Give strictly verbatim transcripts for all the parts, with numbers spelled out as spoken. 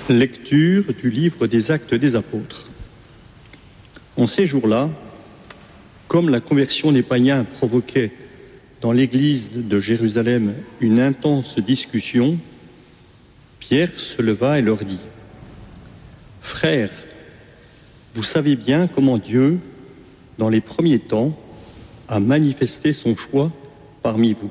Lecture du livre des Actes des Apôtres. En ces jours-là, comme la conversion des païens provoquait dans l'église de Jérusalem une intense discussion, Pierre se leva et leur dit : « Frères, vous savez bien comment Dieu, dans les premiers temps, a manifesté son choix parmi vous.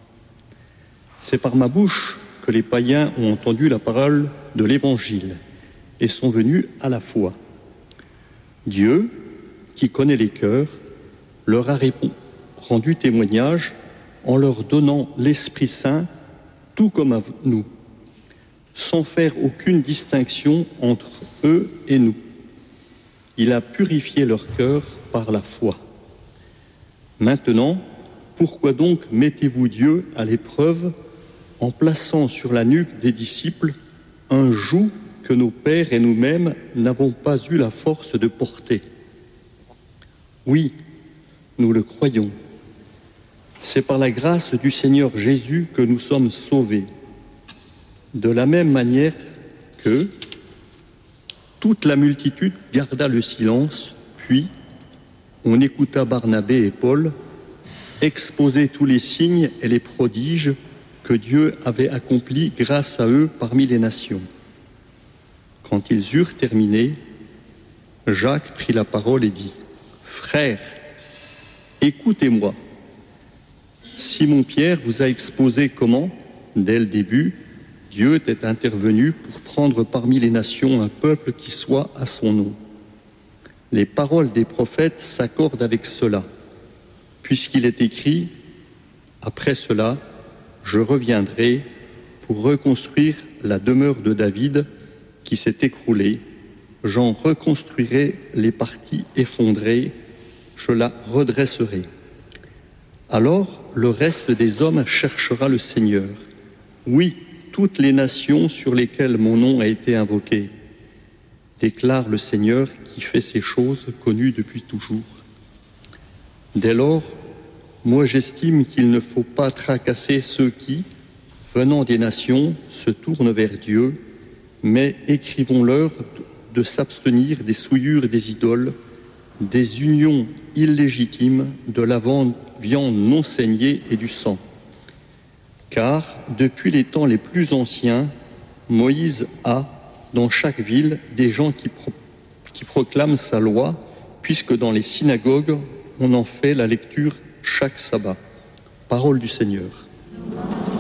C'est par ma bouche que les païens ont entendu la parole de l'Évangile et sont venus à la foi. Dieu, qui connaît les cœurs, leur a répondu, rendu témoignage en leur donnant l'Esprit Saint, tout comme à nous, sans faire aucune distinction entre eux et nous. Il a purifié leur cœur par la foi. Maintenant, pourquoi donc mettez-vous Dieu à l'épreuve en plaçant sur la nuque des disciples un joug que nos pères et nous-mêmes n'avons pas eu la force de porter ? Oui, nous le croyons. C'est par la grâce du Seigneur Jésus que nous sommes sauvés. De la même manière que toute la multitude garda le silence, puis on écouta Barnabé et Paul exposer tous les signes et les prodiges que Dieu avait accomplis grâce à eux parmi les nations. Quand ils eurent terminé, Jacques prit la parole et dit : « Frères, écoutez-moi. Simon-Pierre vous a exposé comment, dès le début, Dieu était intervenu pour prendre parmi les nations un peuple qui soit à son nom. Les paroles des prophètes s'accordent avec cela, puisqu'il est écrit : après cela, je reviendrai pour reconstruire la demeure de David qui s'est écroulée. J'en reconstruirai les parties effondrées, je la redresserai. Alors le reste des hommes cherchera le Seigneur. Oui, toutes les nations sur lesquelles mon nom a été invoqué, déclare le Seigneur qui fait ces choses connues depuis toujours. Dès lors, moi j'estime qu'il ne faut pas tracasser ceux qui, venant des nations, se tournent vers Dieu, mais écrivons-leur de s'abstenir des souillures des idoles, des unions illégitimes, de la viande non saignée et du sang. Car, depuis les temps les plus anciens, Moïse a, dans chaque ville, des gens qui, pro- qui proclament sa loi, puisque dans les synagogues, on en fait la lecture chaque sabbat. Parole du Seigneur.